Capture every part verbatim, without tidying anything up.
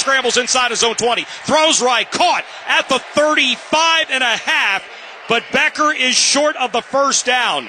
scrambles inside his own twenty. Throws right, caught at the thirty-five and a half. But Becker is short of the first down.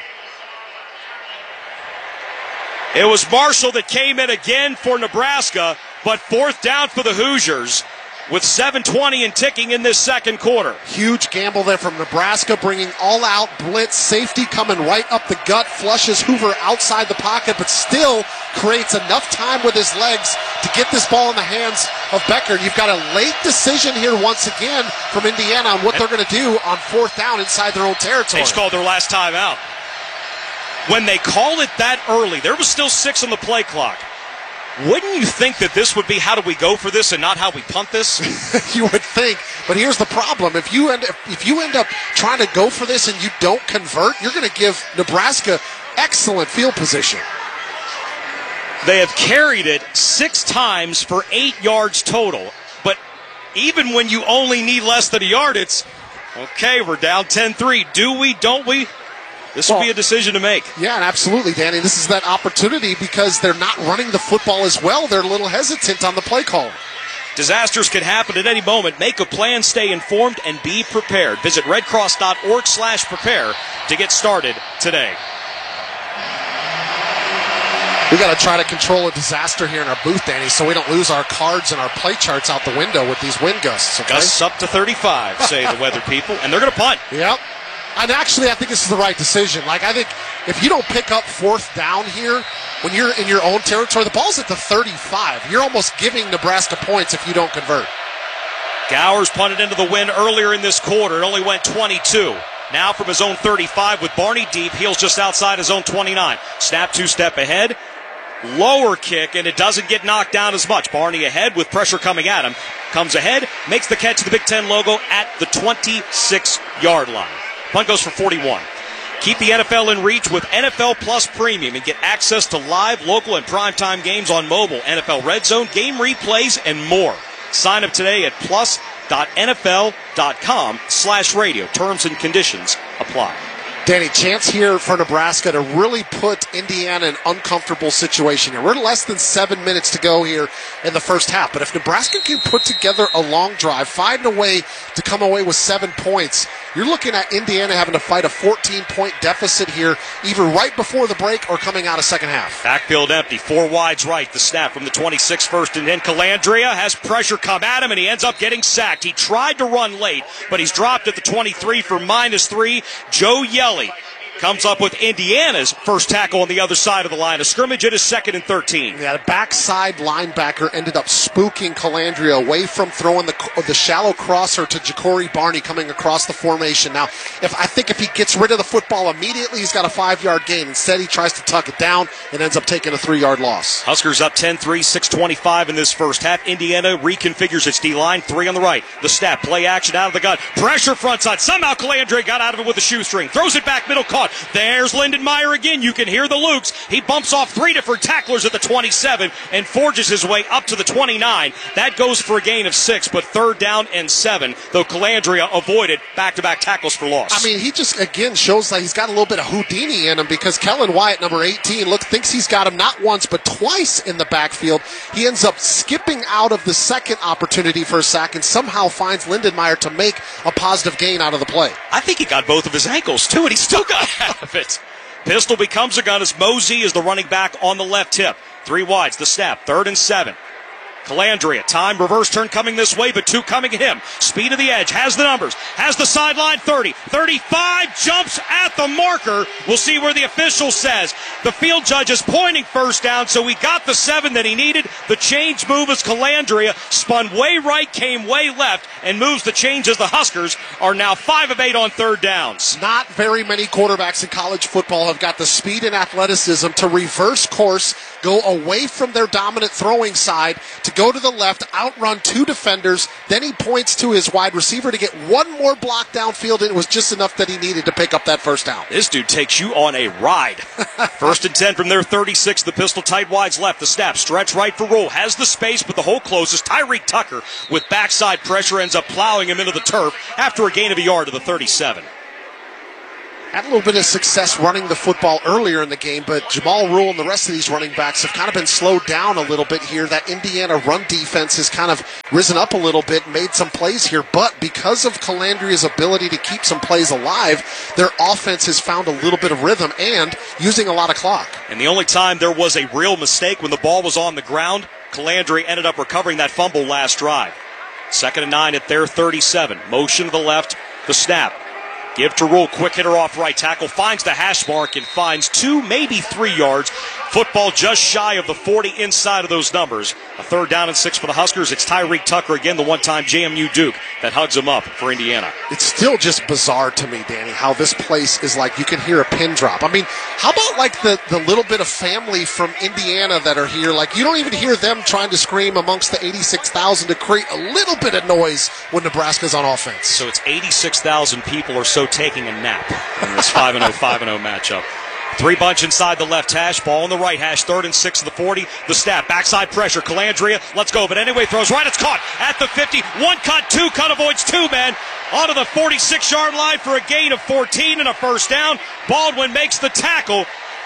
It was Marshall that came in again for Nebraska, but fourth down for the Hoosiers with seven twenty and ticking in this second quarter. Huge gamble there from Nebraska, bringing all-out blitz. Safety coming right up the gut, flushes Hoover outside the pocket, but still creates enough time with his legs to get this ball in the hands of Becker. You've got a late decision here once again from Indiana on what they're going to do on fourth down inside their own territory. They just called their last time out. When they call it that early, there was still six on the play clock. Wouldn't you think that this would be how do we go for this and not how we punt this? You would think, but here's the problem. If you end, if you end up trying to go for this and you don't convert, you're going to give Nebraska excellent field position. They have carried it six times for eight yards total. But even when you only need less than a yard, it's, okay, we're down ten three. Do we, don't we? This will well, be a decision to make. Yeah, and absolutely, Danny. This is that opportunity because they're not running the football as well. They're a little hesitant on the play call. Disasters can happen at any moment. Make a plan, stay informed, and be prepared. Visit redcross.org slash prepare to get started today. We got to try to control a disaster here in our booth, Danny, so we don't lose our cards and our play charts out the window with these wind gusts. Okay? Gusts up to thirty-five, say the weather people, and they're going to punt. Yep. And actually, I think this is the right decision. Like, I think if you don't pick up fourth down here when you're in your own territory, the ball's at the thirty-five. You're almost giving Nebraska points if you don't convert. Gowers punted into the wind earlier in this quarter. It only went twenty-two. Now from his own thirty-five with Barney deep. Heels just outside his own twenty-nine. Snap two-step ahead. Lower kick, and it doesn't get knocked down as much. Barney ahead with pressure coming at him. Comes ahead, makes the catch of the Big Ten logo at the twenty-six-yard line. Punt goes for forty-one. Keep the N F L in reach with N F L Plus Premium and get access to live, local, and primetime games on mobile, N F L Red Zone, game replays, and more. Sign up today at plus.nfl.com slash radio. Terms and conditions apply. Danny, chance here for Nebraska to really put Indiana in an uncomfortable situation here. We're less than seven minutes to go here in the first half. But if Nebraska can put together a long drive, find a way to come away with seven points, you're looking at Indiana having to fight a fourteen-point deficit here, either right before the break or coming out of second half. Backfield empty. Four wides right. The snap from the twenty-six first and then Calandria has pressure come at him, and he ends up getting sacked. He tried to run late, but he's dropped at the twenty-three for minus three. Joe Yelly comes up with Indiana's first tackle on the other side of the line of scrimmage. It is second and thirteen. Yeah, the backside linebacker ended up spooking Calandria away from throwing the the shallow crosser to Ja'Cory Barney coming across the formation. Now, if I think if he gets rid of the football immediately, he's got a five-yard gain. Instead, he tries to tuck it down and ends up taking a three-yard loss. Huskers up ten three, six twenty-five in this first half. Indiana reconfigures its D-line, three on the right. The snap, play action out of the gun. Pressure front side. Somehow Calandria got out of it with a shoestring. Throws it back, middle caught. There's Lindenmeyer again. You can hear the Lukes. He bumps off three different tacklers at the twenty-seven and forges his way up to the twenty-nine. That goes for a gain of six, but third down and seven, though Calandria avoided back-to-back tackles for loss. I mean, he just, again, shows that he's got a little bit of Houdini in him because Kellen Wyatt, number eighteen, look, thinks he's got him not once but twice in the backfield. He ends up skipping out of the second opportunity for a sack and somehow finds Lindenmeyer to make a positive gain out of the play. I think he got both of his ankles, too, and he still got out of it. Pistol becomes a gun as Mosey is the running back on the left hip. Three wides, the snap, third and seven. Calandria, time, reverse turn coming this way, but two coming at him. Speed of the edge, has the numbers, has the sideline, thirty, thirty-five, jumps at the marker. We'll see where the official says. The field judge is pointing first down, so he got the seven that he needed. The change move as Calandria spun way right, came way left, and moves the change as the Huskers are now five of eight on third downs. Not very many quarterbacks in college football have got the speed and athleticism to reverse course, go away from their dominant throwing side, to go to the left, outrun two defenders. Then he points to his wide receiver to get one more block downfield, and it was just enough that he needed to pick up that first down. This dude takes you on a ride. First and ten from their thirty-six. The pistol tight wides left. The snap, stretch right for roll. Has the space, but the hole closes. Tyreek Tucker with backside pressure ends up plowing him into the turf after a gain of a yard to the thirty-seven. had a little bit of success running the football earlier in the game, but Jamal Rule and the rest of these running backs have kind of been slowed down a little bit here. That Indiana run defense has kind of risen up a little bit, made some plays here, but because of Calandria's ability to keep some plays alive, their offense has found a little bit of rhythm and using a lot of clock. And the only time there was a real mistake when the ball was on the ground, Calandria ended up recovering that fumble last drive. Second and nine at their thirty-seven. Motion to the left, the snap. Give to Rule, quick hitter off right tackle, finds the hash mark and finds two, maybe three yards. Football just shy of the forty inside of those numbers. A third down and six for the Huskers. It's Tyreek Tucker again, the one-time J M U Duke, that hugs him up for Indiana. It's still just bizarre to me, Danny, how this place is like you can hear a pin drop. I mean, how about like the, the little bit of family from Indiana that are here? Like you don't even hear them trying to scream amongst the eighty-six thousand to create a little bit of noise when Nebraska's on offense. So it's eighty-six thousand people or so taking a nap in this five and oh, five and oh matchup. Three bunch inside the left hash, ball in the right hash, third and six of the forty. The snap, backside pressure, Calandria, let's go, but anyway, throws right, it's caught at the fifty. One cut, two cut, avoids two men. Onto the forty-six-yard line for a gain of fourteen and a first down. Baldwin makes the tackle.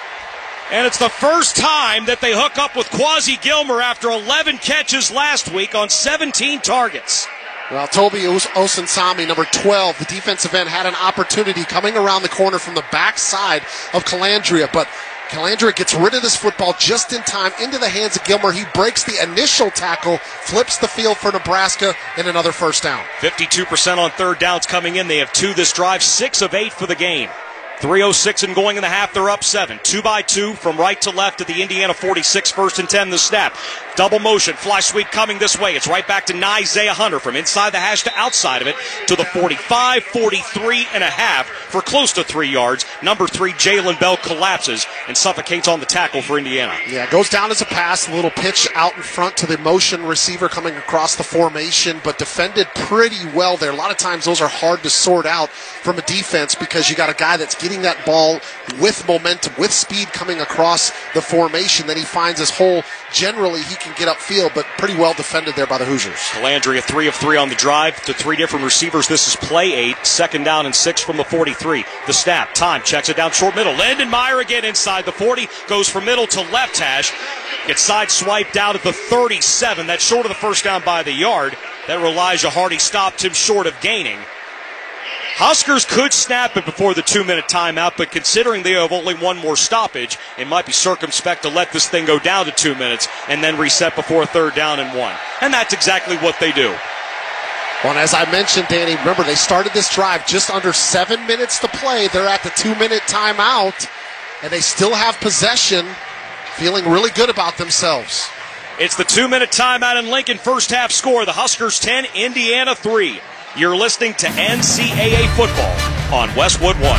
And it's the first time that they hook up with Quasi Gilmer after eleven catches last week on seventeen targets. Well, Toby Osunsami, number twelve, the defensive end, had an opportunity coming around the corner from the backside of Calandria, but Calandria gets rid of this football just in time into the hands of Gilmer. He breaks the initial tackle, flips the field for Nebraska, and another first down. fifty-two percent on third downs coming in. They have two this drive, six of eight for the game. three oh six and going in the half, they're up seven. Two by two from right to left at the Indiana forty-six, first and ten, the snap. Double motion, fly sweep coming this way. It's right back to Isaiah Hunter from inside the hash to outside of it to the forty-five, forty-three and a half for close to three yards. Number three, Jalen Bell collapses and suffocates on the tackle for Indiana. Yeah, it goes down as a pass, a little pitch out in front to the motion receiver coming across the formation, but defended pretty well there. A lot of times those are hard to sort out from a defense because you got a guy that's getting that ball with momentum, with speed coming across the formation. Then he finds his hole. Generally, he can get upfield, but pretty well defended there by the Hoosiers. Calandria, three of three on the drive to three different receivers. This is play eight, second down and six from the forty-three. The snap, time, checks it down short middle. Landon Meyer again inside the forty, goes from middle to left hash. Gets side swiped out at the thirty-seven. That's short of the first down by the yard. That Elijah Hardy stopped him short of gaining. Huskers could snap it before the two-minute timeout, but considering they have only one more stoppage, it might be circumspect to let this thing go down to two minutes and then reset before third down and one. And that's exactly what they do. Well, and as I mentioned, Danny, remember they started this drive just under seven minutes to play. They're at the two-minute timeout, and they still have possession, feeling really good about themselves. It's the two-minute timeout in Lincoln, first half score. The Huskers ten, Indiana three. You're listening to N C double A football on Westwood One.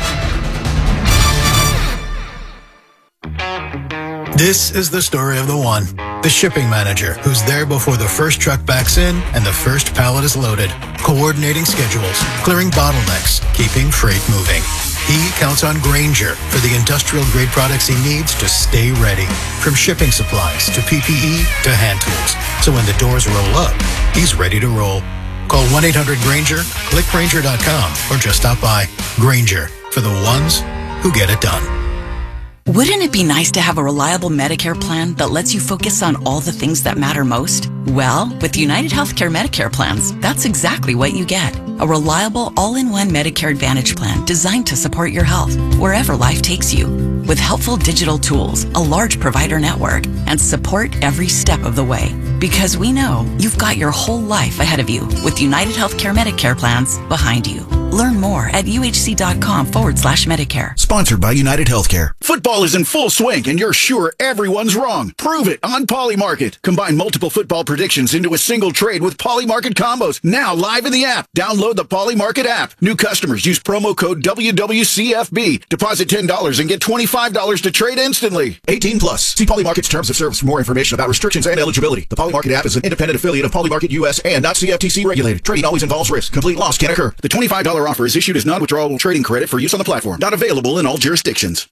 This is the story of the one, the shipping manager who's there before the first truck backs in and the first pallet is loaded, coordinating schedules, clearing bottlenecks, keeping freight moving. He counts on Grainger for the industrial-grade products he needs to stay ready, from shipping supplies to P P E to hand tools. So when the doors roll up, he's ready to roll. Call one eight hundred Grainger, click Grainger dot com, or just stop by. Grainger, for the ones who get it done. Wouldn't it be nice to have a reliable Medicare plan that lets you focus on all the things that matter most? Well, with United Healthcare Medicare plans, that's exactly what you get. A reliable, all-in-one Medicare Advantage plan designed to support your health wherever life takes you. With helpful digital tools, a large provider network, and support every step of the way. Because we know you've got your whole life ahead of you with United Healthcare Medicare plans behind you. Learn more at uhc.com forward slash Medicare. Sponsored by United Healthcare. Football is in full swing and you're sure everyone's wrong. Prove it on Polymarket. Combine multiple football predictions into a single trade with Polymarket combos. Now live in the app. Download the Polymarket app. New customers use promo code W W C F B. Deposit ten dollars and get twenty-five dollars to trade instantly. eighteen plus. See Polymarket's terms of service for more information about restrictions and eligibility. The Polymarket app is an independent affiliate of Polymarket U S and not C F T C regulated. Trading always involves risk. Complete loss can occur. The twenty-five dollars offer is issued as non-withdrawable trading credit for use on the platform. Not available in all jurisdictions.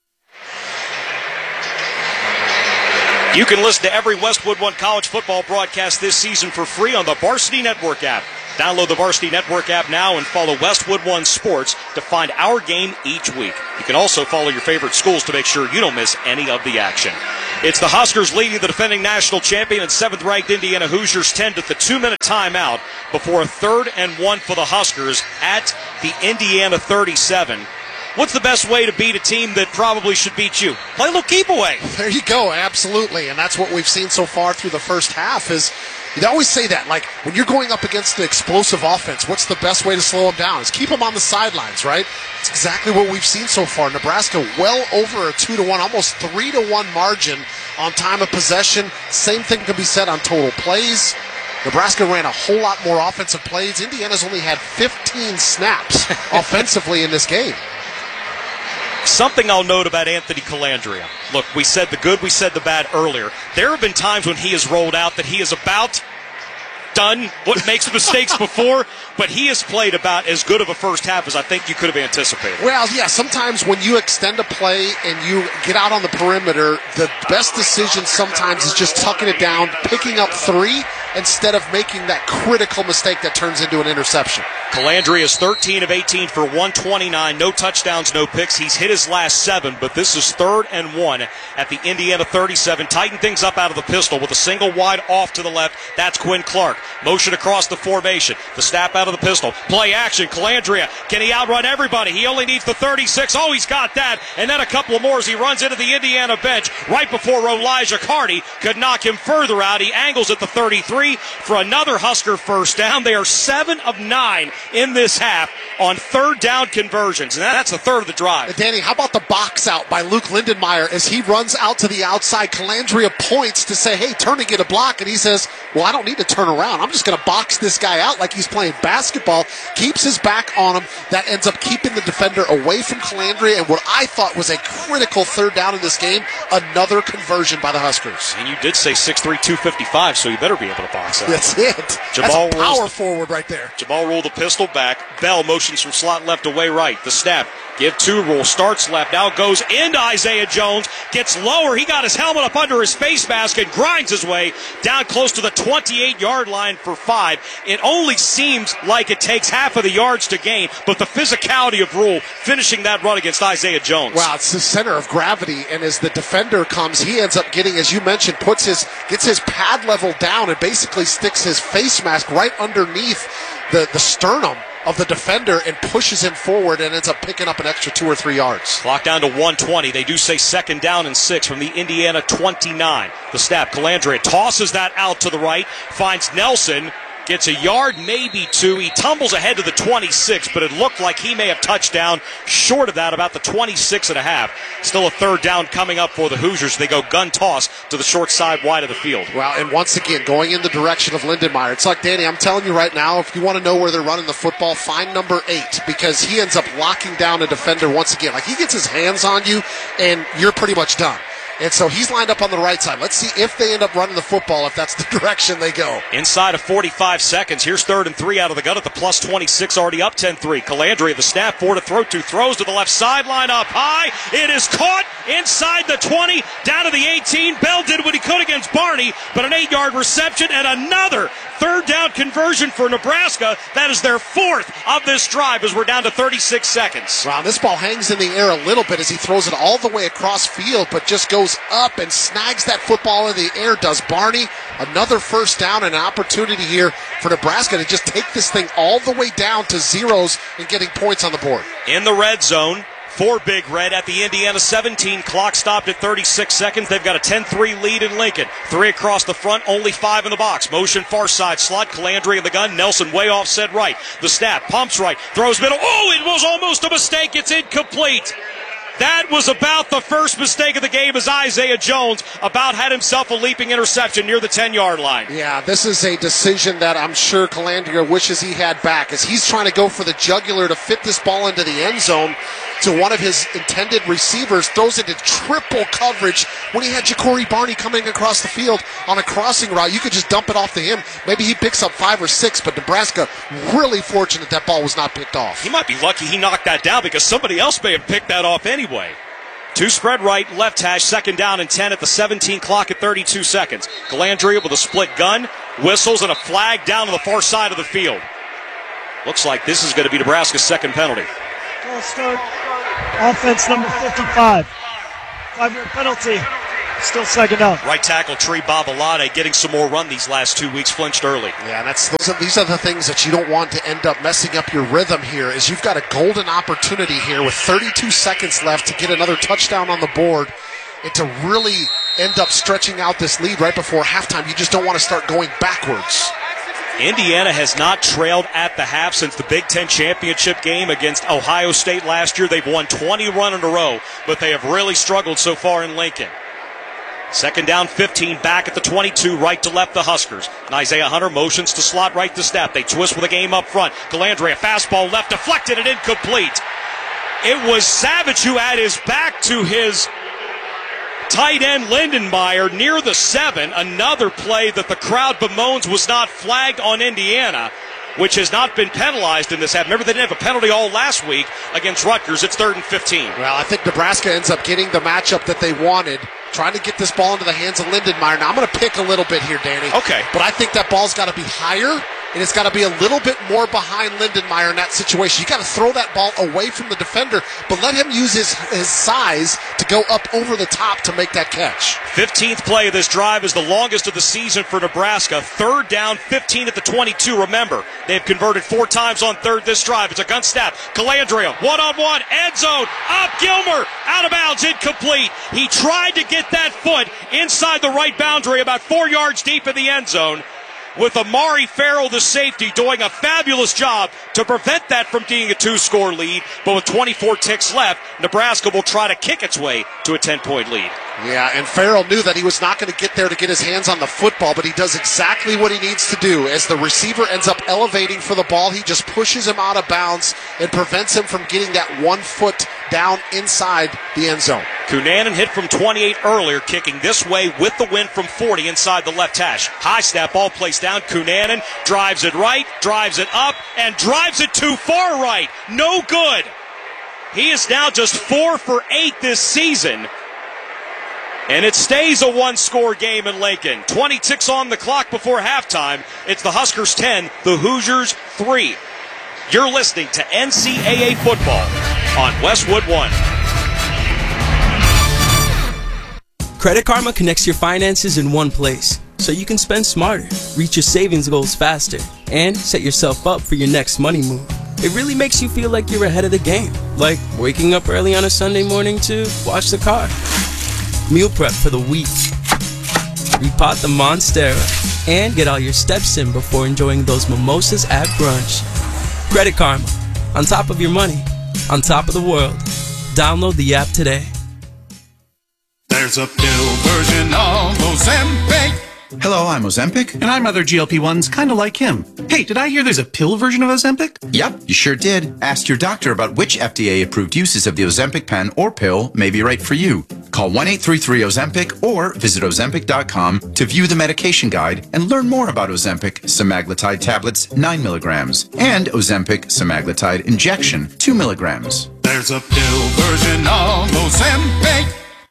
You can listen to every Westwood One college football broadcast this season for free on the Varsity Network app. Download the Varsity Network app now and follow Westwood One Sports to find our game each week. You can also follow your favorite schools to make sure you don't miss any of the action. It's the Huskers leading the defending national champion and seventh-ranked Indiana Hoosiers ten at the two-minute timeout before a third and one for the Huskers at the Indiana thirty-seven. What's the best way to beat a team that probably should beat you? Play a little keep away. There you go, absolutely. And that's what we've seen so far through the first half is they always say that, like, when you're going up against the explosive offense, what's the best way to slow them down? Is keep them on the sidelines, right? It's exactly what we've seen so far. Nebraska well over a two to one, almost three to one margin on time of possession. Same thing can be said on total plays. Nebraska ran a whole lot more offensive plays. Indiana's only had fifteen snaps offensively in this game. Something I'll note about Anthony Colandrea. Look, we said the good, we said the bad earlier. There have been times when he has rolled out that he is about done what makes mistakes before, but he has played about as good of a first half as I think you could have anticipated. Well, yeah, sometimes when you extend a play and you get out on the perimeter, the best decision sometimes is just tucking it down, picking up three, instead of making that critical mistake that turns into an interception. Colandrea is thirteen of eighteen for one twenty-nine. No touchdowns, no picks. He's hit his last seven, but this is third and one at the Indiana thirty-seven. Tighten things up out of the pistol with a single wide off to the left. That's Quinn Clark. Motion across the formation. The snap out of the pistol. Play action. Colandrea. Can he outrun everybody? He only needs the thirty-six. Oh, he's got that. And then a couple of more as he runs into the Indiana bench right before Elijah Carty could knock him further out. He angles at the thirty-three for another Husker first down. They are seven of nine in this half on third down conversions, and that's a third of the drive. Danny, how about the box out by Luke Lindenmeyer as he runs out to the outside? Colandrea points to say, hey, turn and get a block, and he says, well, I don't need to turn around. I'm just going to box this guy out like he's playing basketball. Keeps his back on him. That ends up keeping the defender away from Colandrea, and what I thought was a critical third down in this game, another conversion by the Huskers. And you did say six three, two fifty-five, so you better be able to box out. That's it. Jabal That's a power rolls, forward right there. Jabal rolled the pistol back. Bell motions from slot left away right. The snap. Give two roll. Starts left. Now goes into Isaiah Jones. Gets lower. He got his helmet up under his face mask and grinds his way down close to the twenty-eight-yard line for five. It only seems like it takes half of the yards to gain, but the physicality of Rule finishing that run against Isaiah Jones. Wow, it's the center of gravity, and as the defender comes, he ends up getting, as you mentioned, puts his gets his pad level down and basically sticks his face mask right underneath the, the sternum of the defender and pushes him forward and ends up picking up an extra two or three yards. Clock down to one twenty. They do say second down and six from the Indiana twenty-nine. The snap. Colandrea tosses that out to the right, finds Nelson, gets a yard, maybe two. He tumbles ahead to the twenty-six, but it looked like he may have touched down short of that, about the twenty-six and a half. Still a third down coming up for the Hoosiers. They go gun toss to the short side wide of the field. Well, and once again, going in the direction of Lindenmeyer. It's like, Danny, I'm telling you right now, if you want to know where they're running the football, find number eight, because he ends up locking down a defender once again. Like, he gets his hands on you, and you're pretty much done. And so he's lined up on the right side. Let's see if they end up running the football, if that's the direction they go. Inside of forty-five seconds. Here's third and three out of the gun at the plus twenty-six, already up ten three. Colandrea, the snap, four to throw to. Throws to the left sideline up high. It is caught inside the twenty, down to the eighteen. Bell did what he could against Barney, but an eight-yard reception and another third down conversion for Nebraska. That is their fourth of this drive as we're down to thirty-six seconds. Wow, this ball hangs in the air a little bit as he throws it all the way across field, but just goes up and snags that football in the air, does Barney. Another first down and an opportunity here for Nebraska to just take this thing all the way down to zeros and getting points on the board. In the red zone for Big Red at the Indiana seventeen. Clock stopped at thirty-six seconds. They've got a ten three lead in Lincoln. Three across the front, only five in the box. Motion far side slot. Colandrea in the gun. Nelson way offset right. The snap. Pumps right. Throws middle. Oh, it was almost a mistake. It's incomplete. That was about the first mistake of the game as Isaiah Jones about had himself a leaping interception near the ten-yard line. Yeah, this is a decision that I'm sure Colandrea wishes he had back as he's trying to go for the jugular to fit this ball into the end zone to one of his intended receivers, throws it in triple coverage when he had Ja'Cory Barney coming across the field on a crossing route. You could just dump it off to him. Maybe he picks up five or six, but Nebraska really fortunate that ball was not picked off. He might be lucky he knocked that down because somebody else may have picked that off anyway. Two spread right, left hash, second down and ten at the seventeen clock at thirty-two seconds. Colandrea with a split gun, whistles, and a flag down to the far side of the field. Looks like this is going to be Nebraska's second penalty. False start. Offense number fifty-five. Five-yard penalty. Still second down. Right tackle Tree Babalade getting some more run these last two weeks. Flinched early. Yeah, that's those are, these are the things that you don't want to end up messing up your rhythm here. Is you've got a golden opportunity here with thirty-two seconds left to get another touchdown on the board and to really end up stretching out this lead right before halftime. You just don't want to start going backwards. Indiana has not trailed at the half since the Big Ten championship game against Ohio State last year. They've won twenty run in a row, but they have really struggled so far in Lincoln. Second down, fifteen, back at the twenty-two, right to left, the Huskers. And Isaiah Hunter motions to slot right to snap. They twist with a game up front. Calandria, fastball left, deflected and incomplete. It was Savage who had his back to his tight end Lindenmeyer near the seven. Another play that the crowd bemoans was not flagged on Indiana, which has not been penalized in this half. Remember, they didn't have a penalty all last week against Rutgers. It's third and fifteen. Well, I think Nebraska ends up getting the matchup that they wanted, trying to get this ball into the hands of Lindenmeyer. Now, I'm going to pick a little bit here, Danny. Okay. But I think that ball's got to be higher, and it's got to be a little bit more behind Lindenmeyer in that situation. You got to throw that ball away from the defender, but let him use his, his size to go up over the top to make that catch. fifteenth play of this drive is the longest of the season for Nebraska. Third down, fifteen at the twenty-two. Remember, they've converted four times on third this drive. It's a gun snap. Calandria, one-on-one, end zone, up, Gilmer, out of bounds, incomplete. He tried to get that foot inside the right boundary, about four yards deep in the end zone, with Amari Farrell, the safety, doing a fabulous job to prevent that from being a two-score lead. But with twenty-four ticks left, Nebraska will try to kick its way to a ten-point lead. Yeah, and Farrell knew that he was not going to get there to get his hands on the football, but he does exactly what he needs to do. As the receiver ends up elevating for the ball, he just pushes him out of bounds and prevents him from getting that one foot down inside the end zone. Cunanan hit from twenty-eight earlier, kicking this way with the wind from forty inside the left hash. High snap, ball placed down. Cunanan drives it right, drives it up, and drives it too far right. No good. He is now just four for eight this season. And it stays a one-score game in Lincoln. twenty ticks on the clock before halftime. It's the Huskers ten, the Hoosiers three. You're listening to N C double A football on Westwood One. Credit Karma connects your finances in one place, so you can spend smarter, reach your savings goals faster, and set yourself up for your next money move. It really makes you feel like you're ahead of the game, like waking up early on a Sunday morning to wash the car. Meal prep for the week. Repot the Monstera and get all your steps in before enjoying those mimosas at brunch. Credit Karma. On top of your money. On top of the world. Download the app today. There's a pill version of Ozempic. Hello, I'm Ozempic. And I'm other G L P ones kind of like him. Hey, did I hear there's a pill version of Ozempic? Yep, you sure did. Ask your doctor about which F D A-approved uses of the Ozempic pen or pill may be right for you. Call one eight three three Ozempic or visit Ozempic dot com to view the medication guide and learn more about Ozempic semaglutide tablets nine milligrams and Ozempic semaglutide injection two milligrams. There's a pill version of Ozempic.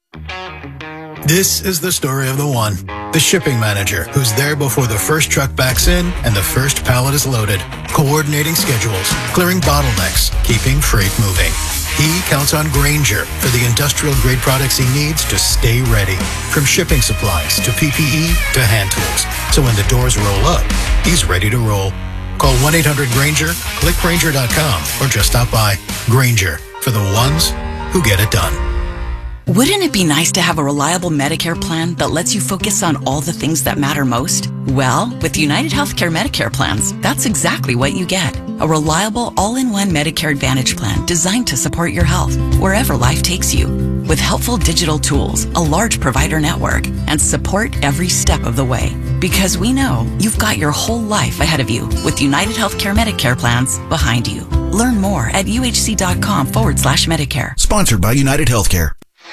This is the story of the one. The shipping manager who's there before the first truck backs in and the first pallet is loaded, coordinating schedules, clearing bottlenecks, keeping freight moving. He counts on Grainger for the industrial-grade products he needs to stay ready, from shipping supplies to P P E to hand tools. So when the doors roll up, he's ready to roll. Call one eight hundred Grainger, click Grainger dot com, or just stop by. Grainger, for the ones who get it done. Wouldn't it be nice to have a reliable Medicare plan that lets you focus on all the things that matter most? Well, with United Healthcare Medicare plans, that's exactly what you get. A reliable all-in-one Medicare Advantage plan designed to support your health wherever life takes you. With helpful digital tools, a large provider network, and support every step of the way. Because we know you've got your whole life ahead of you with United Healthcare Medicare plans behind you. Learn more at uhc.com forward slash Medicare. Sponsored by United Healthcare.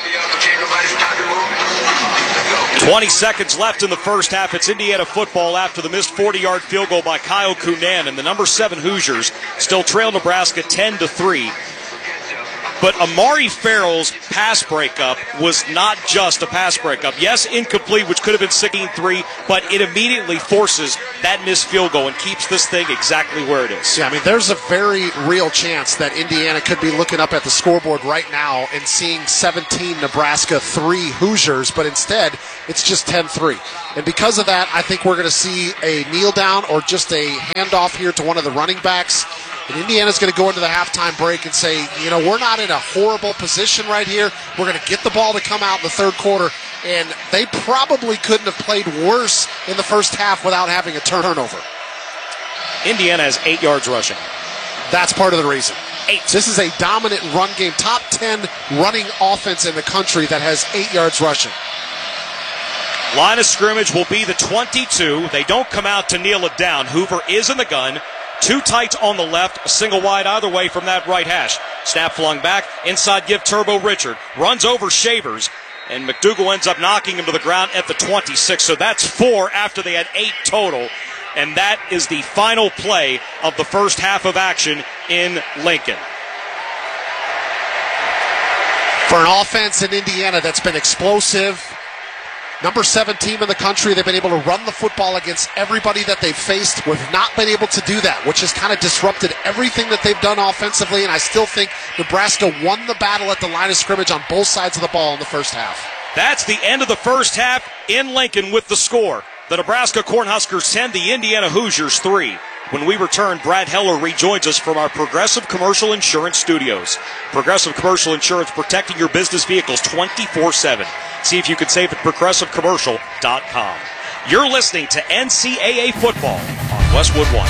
twenty seconds left in the first half. It's Indiana football after the missed forty-yard field goal by Kyle Cunanan. And the number seven Hoosiers still trail Nebraska ten to three. But Amari Farrell's pass breakup was not just a pass breakup. Yes, incomplete, which could have been sixteen three, but it immediately forces that missed field goal and keeps this thing exactly where it is. Yeah, I mean, there's a very real chance that Indiana could be looking up at the scoreboard right now and seeing seventeen Nebraska, three Hoosiers, but instead it's just ten three. And because of that, I think we're going to see a kneel down or just a handoff here to one of the running backs. And Indiana's going to go into the halftime break and say, you know, we're not in a horrible position right here. We're going to get the ball to come out in the third quarter. And they probably couldn't have played worse in the first half without having a turnover. Indiana has eight yards rushing. That's part of the reason. Eight. This is a dominant run game. Top ten running offense in the country that has eight yards rushing. Line of scrimmage will be the twenty-two. They don't come out to kneel it down. Hoover is in the gun. Two tights on the left, a single wide either way from that right hash. Snap flung back, inside give Turbo Richard. Runs over Shavers, and McDougal ends up knocking him to the ground at the twenty-six. So that's four after they had eight total. And that is the final play of the first half of action in Lincoln. For an offense in Indiana that's been explosive, number seven team in the country, they've been able to run the football against everybody that they've faced. We've not been able to do that, which has kind of disrupted everything that they've done offensively, and I still think Nebraska won the battle at the line of scrimmage on both sides of the ball in the first half. That's the end of the first half in Lincoln with the score. The Nebraska Cornhuskers ten, the Indiana Hoosiers three. When we return, Brad Heller rejoins us from our Progressive Commercial Insurance studios. Progressive Commercial Insurance, protecting your business vehicles twenty-four seven. See if you can save at progressive commercial dot com. You're listening to N C double A football on Westwood One.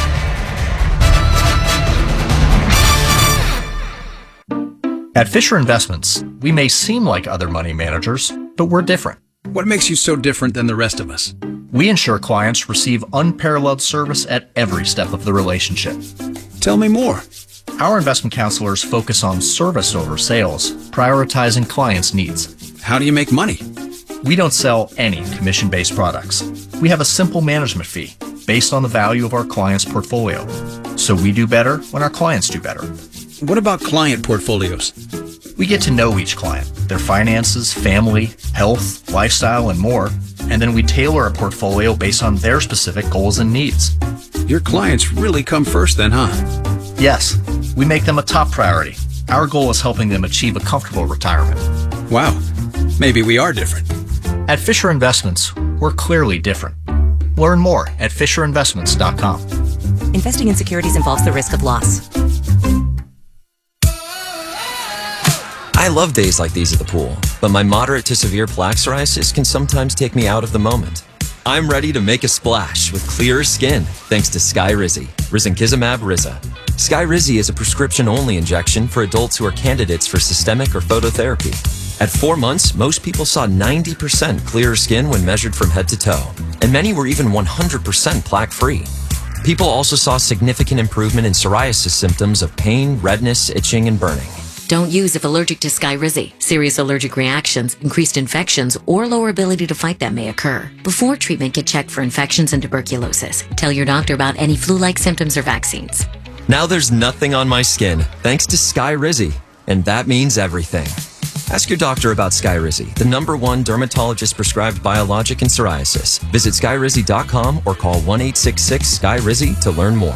At Fisher Investments, we may seem like other money managers, but we're different. What makes you so different than the rest of us? We ensure clients receive unparalleled service at every step of the relationship. Tell me more. Our investment counselors focus on service over sales, prioritizing clients' needs. How do you make money? We don't sell any commission-based products. We have a simple management fee based on the value of our clients' portfolio. So we do better when our clients do better. What about client portfolios? We get to know each client, their finances, family, health, lifestyle, and more, and then we tailor a portfolio based on their specific goals and needs. Your clients really come first then, huh? Yes, we make them a top priority. Our goal is helping them achieve a comfortable retirement. Wow, maybe we are different. At Fisher Investments, we're clearly different. Learn more at fisher investments dot com. Investing in securities involves the risk of loss. I love days like these at the pool, but my moderate to severe plaque psoriasis can sometimes take me out of the moment. I'm ready to make a splash with clearer skin thanks to Skyrizi, risankizumab Riza. Skyrizi is a prescription-only injection for adults who are candidates for systemic or phototherapy. At four months, most people saw ninety percent clearer skin when measured from head to toe, and many were even one hundred percent plaque-free. People also saw significant improvement in psoriasis symptoms of pain, redness, itching, and burning. Don't use if allergic to Skyrizi. Serious allergic reactions, increased infections, or lower ability to fight them may occur. Before treatment, get checked for infections and tuberculosis. Tell your doctor about any flu-like symptoms or vaccines. Now there's nothing on my skin thanks to Skyrizi, and that means everything. Ask your doctor about Skyrizi, the number one dermatologist-prescribed biologic in psoriasis. Visit skyrizi dot com or call one eight six six Sky Rizi to learn more.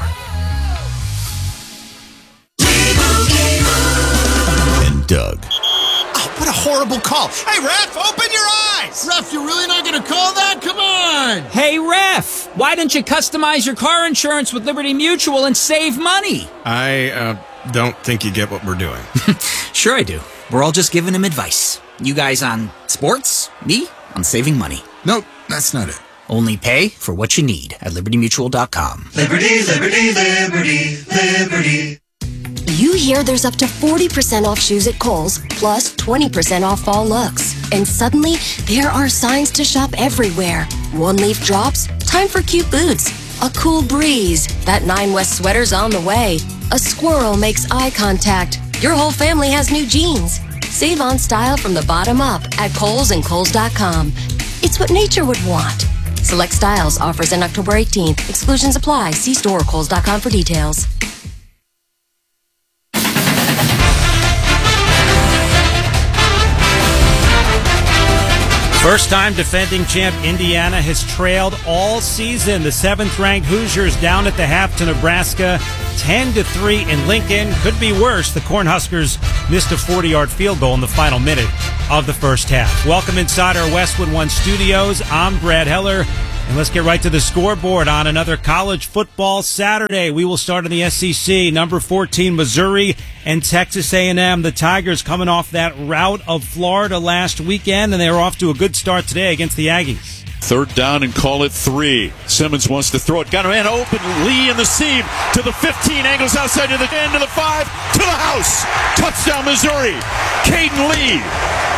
Doug. Oh, what a horrible call. Hey, ref, open your eyes. Ref, you're really not going to call that? Come on. Hey, ref, why don't you customize your car insurance with Liberty Mutual and save money? I uh, don't think you get what we're doing. Sure I do. We're all just giving him advice. You guys on sports, me on saving money. Nope, that's not it. Only pay for what you need at liberty mutual dot com. Liberty, liberty, liberty, liberty. You hear there's up to forty percent off shoes at Kohl's, plus twenty percent off fall looks. And suddenly, there are signs to shop everywhere. One leaf drops, time for cute boots. A cool breeze, that Nine West sweater's on the way. A squirrel makes eye contact. Your whole family has new jeans. Save on style from the bottom up at Kohl's and Kohl's dot com. It's what nature would want. Select styles, offers in October eighteenth. Exclusions apply. See store or Kohl's dot com for details. First time defending champ Indiana has trailed all season. The seventh-ranked Hoosiers down at the half to Nebraska, ten to three in Lincoln. Could be worse. The Cornhuskers missed a forty-yard field goal in the final minute of the first half. Welcome inside our Westwood One studios. I'm Brad Heller. And let's get right to the scoreboard on another college football Saturday. We will start in the S E C. Number fourteen, Missouri and Texas A and M. The Tigers coming off that rout of Florida last weekend, and they are off to a good start today against the Aggies. Third down and call it three. Simmons wants to throw it. Got a man open. Lee in the seam to the fifteen. Angles outside to the end to the five. To the house. Touchdown, Missouri. Caden Lee.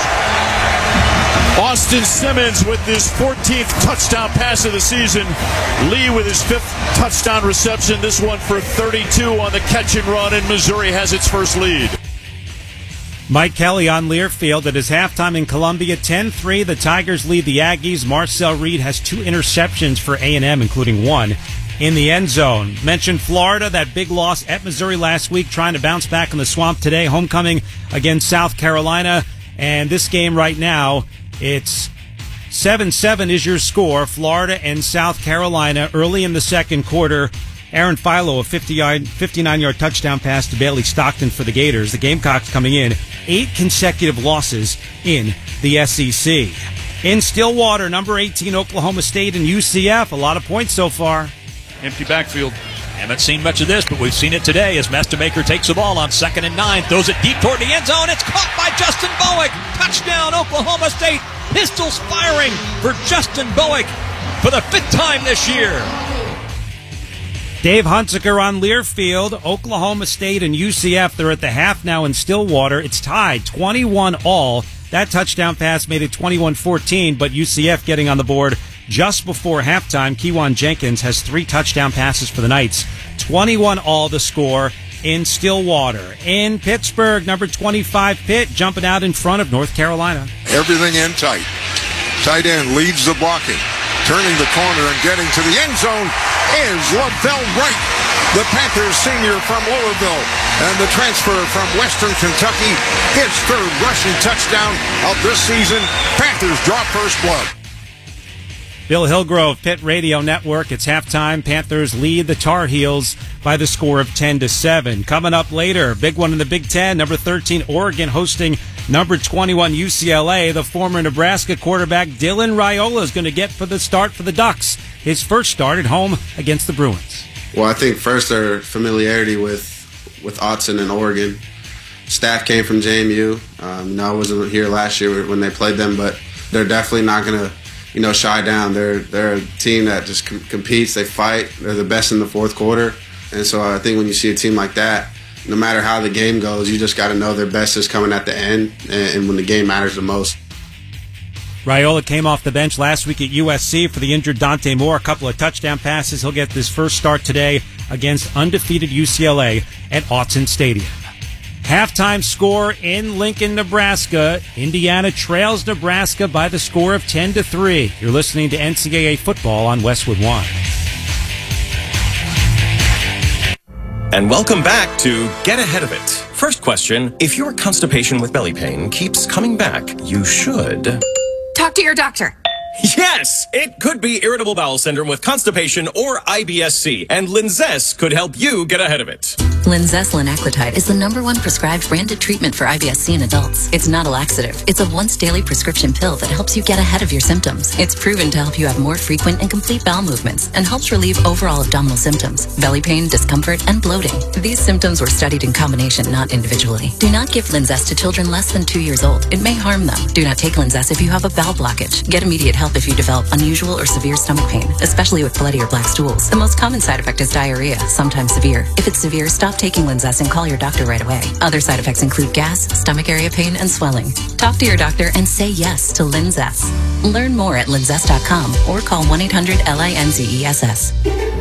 Austin Simmons with his fourteenth touchdown pass of the season. Lee with his fifth touchdown reception. This one for thirty-two on the catch and run, and Missouri has its first lead. Mike Kelly on Learfield at his halftime in Columbia. ten three, the Tigers lead the Aggies. Marcel Reed has two interceptions for A and M, including one in the end zone. Mentioned Florida, that big loss at Missouri last week, trying to bounce back in the swamp today. Homecoming against South Carolina. And this game right now, it's seven seven is your score. Florida and South Carolina early in the second quarter. Aaron Philo, a fifty-nine-yard touchdown pass to Bailey Stockton for the Gators. The Gamecocks coming in eight consecutive losses in the S E C. In Stillwater, number eighteen, Oklahoma State and U C F. A lot of points so far. Empty backfield. Haven't seen much of this, but we've seen it today as Mestemaker takes the ball on second and nine. Throws it deep toward the end zone. It's caught by Justin Bowick. Touchdown, Oklahoma State. Pistols firing for Justin Bowick for the fifth time this year. Dave Hunziker on Learfield. Oklahoma State and U C F, they're at the half now in Stillwater. It's tied twenty-one all. That touchdown pass made it twenty-one fourteen, but U C F getting on the board just before halftime. Kewan Jenkins has three touchdown passes for the Knights. twenty-one all the score in Stillwater. In Pittsburgh, number twenty-five, Pitt, jumping out in front of North Carolina. Everything in tight. Tight end leads the blocking. Turning the corner and getting to the end zone is LaVell Wright, the Panthers senior from Louisville, and the transfer from Western Kentucky. His third rushing touchdown of this season. Panthers draw first blood. Bill Hillgrove, Pitt Radio Network. It's halftime. Panthers lead the Tar Heels by the score of ten to seven. Coming up later, big one in the Big Ten. Number thirteen, Oregon hosting number twenty-one, U C L A. The former Nebraska quarterback Dylan Raiola is going to get for the start for the Ducks. His first start at home against the Bruins. Well, I think first their familiarity with with Autzen and Oregon. Staff came from J M U. Um, you know, I wasn't here last year when they played them, but they're definitely not going to, you know, shy down. They're they're a team that just com- competes. They fight. They're the best in the fourth quarter. And so I think when you see a team like that, no matter how the game goes, you just got to know their best is coming at the end and, and when the game matters the most. Raiola came off the bench last week at U S C for the injured Dante Moore. A couple of touchdown passes. He'll get this first start today against undefeated U C L A at Autzen Stadium. Halftime score in Lincoln, Nebraska. Indiana trails Nebraska by the score of ten to three. You're listening to N C double A football on Westwood One. And welcome back to Get Ahead of It. First question, if your constipation with belly pain keeps coming back, you should talk to your doctor. Yes, it could be irritable bowel syndrome with constipation or I B S C, and Linzess could help you get ahead of it. Linzess linaclotide is the number one prescribed branded treatment for I B S C in adults. It's not a laxative. It's a once daily prescription pill that helps you get ahead of your symptoms. It's proven to help you have more frequent and complete bowel movements and helps relieve overall abdominal symptoms, belly pain, discomfort, and bloating. These symptoms were studied in combination, not individually. Do not give Linzess to children less than two years old. It may harm them. Do not take Linzess if you have a bowel blockage. Get immediate help if you develop unusual or severe stomach pain, especially with bloody or black stools. The most common side effect is diarrhea, sometimes severe. If it's severe, stop taking Linzess and call your doctor right away. Other side effects include gas, stomach area pain, and swelling. Talk to your doctor and say yes to Linzess. Learn more at linzess dot com or call one eight hundred L I N Z E S S.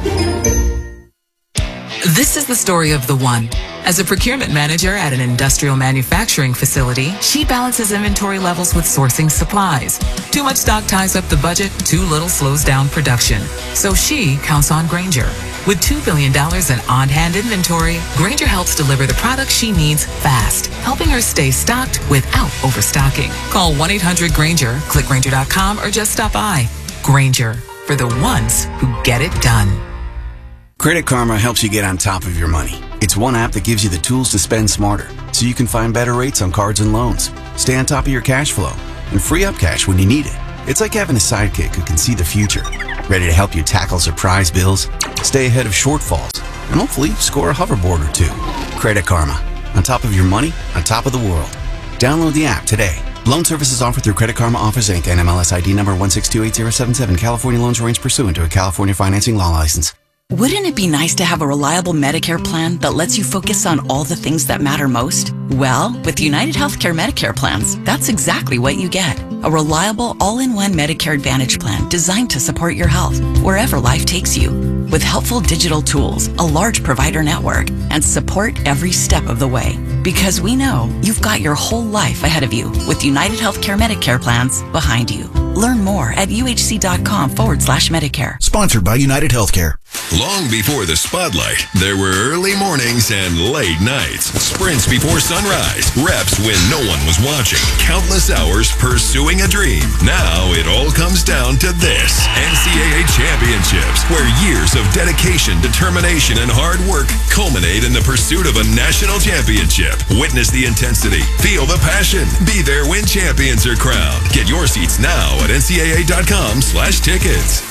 This is the story of the one. As a procurement manager at an industrial manufacturing facility, she balances inventory levels with sourcing supplies. Too much stock ties up the budget, too little slows down production. So she counts on Grainger. With two billion dollars in on-hand inventory, Grainger helps deliver the products she needs fast, helping her stay stocked without overstocking. Call one eight hundred Grainger, click Grainger dot com, or just stop by. Grainger, for the ones who get it done. Credit Karma helps you get on top of your money. It's one app that gives you the tools to spend smarter, so you can find better rates on cards and loans, stay on top of your cash flow, and free up cash when you need it. It's like having a sidekick who can see the future, ready to help you tackle surprise bills, stay ahead of shortfalls, and hopefully score a hoverboard or two. Credit Karma. On top of your money, on top of the world. Download the app today. Loan services offered through Credit Karma Office Incorporated. N M L S I D number one six two eight zero seven seven. California loans arranged pursuant to a California financing law license. Wouldn't it be nice to have a reliable Medicare plan that lets you focus on all the things that matter most? Well, with United Healthcare Medicare plans, that's exactly what you get. A reliable, all-in-one Medicare Advantage plan designed to support your health wherever life takes you. With helpful digital tools, a large provider network, and support every step of the way. Because we know you've got your whole life ahead of you with United Healthcare Medicare plans behind you. Learn more at uhc.com forward slash Medicare. Sponsored by United Healthcare. Long before the spotlight, there were early mornings and late nights. Sprints before sunrise. Reps when no one was watching. Countless hours pursuing a dream. Now it all comes down to this. N C double A championships, where years of dedication, determination, and hard work culminate in the pursuit of a national championship. Witness the intensity. Feel the passion. Be there when champions are crowned. Get your seats now at N C double A dot com slash tickets.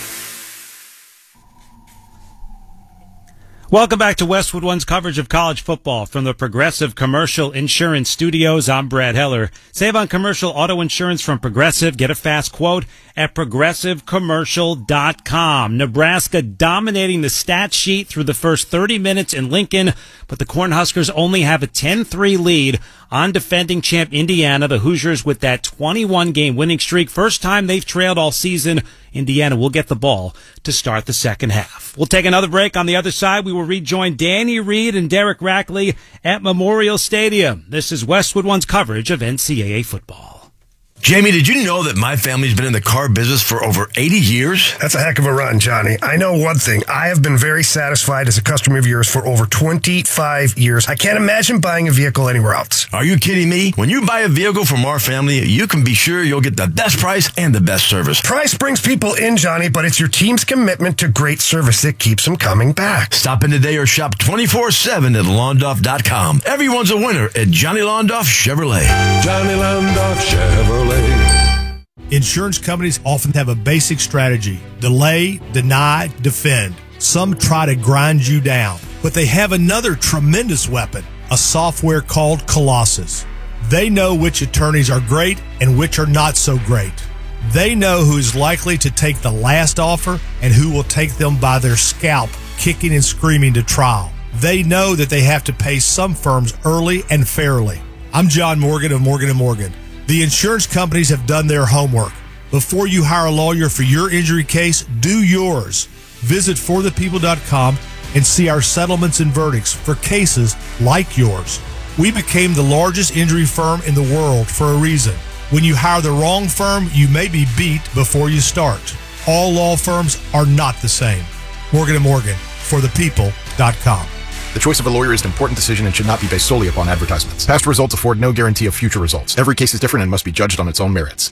Welcome back to Westwood One's coverage of college football from the Progressive Commercial Insurance Studios. I'm Brad Heller. Save on commercial auto insurance from Progressive. Get a fast quote at progressive commercial dot com. Nebraska dominating the stat sheet through the first thirty minutes in Lincoln, but the Cornhuskers only have a ten three lead on defending champ Indiana. The Hoosiers with that twenty-one game winning streak. First time they've trailed all season. Indiana will get the ball to start the second half. We'll take another break. On the other side, we will rejoin Danny Reed and Derek Rackley at Memorial Stadium. This is Westwood One's coverage of N C double A football. Jamie, did you know that my family's been in the car business for over eighty years? That's a heck of a run, Johnny. I know one thing. I have been very satisfied as a customer of yours for over twenty-five years. I can't imagine buying a vehicle anywhere else. Are you kidding me? When you buy a vehicle from our family, you can be sure you'll get the best price and the best service. Price brings people in, Johnny, but it's your team's commitment to great service that keeps them coming back. Stop in today or shop twenty-four seven at Londoff dot com. Everyone's a winner at Johnny Londoff Chevrolet. Johnny Londoff Chevrolet. Insurance companies often have a basic strategy: delay, deny, defend. Some try to grind you down, but they have another tremendous weapon, a software called Colossus. They know which attorneys are great and which are not so great. They know who is likely to take the last offer and who will take them by their scalp, kicking and screaming to trial. They know that they have to pay some firms early and fairly. I'm John Morgan of Morgan and Morgan. The insurance companies have done their homework. Before you hire a lawyer for your injury case, do yours. Visit for the people dot com and see our settlements and verdicts for cases like yours. We became the largest injury firm in the world for a reason. When you hire the wrong firm, you may be beat before you start. All law firms are not the same. Morgan and Morgan, for the people dot com. The choice of a lawyer is an important decision and should not be based solely upon advertisements. Past results afford no guarantee of future results. Every case is different and must be judged on its own merits.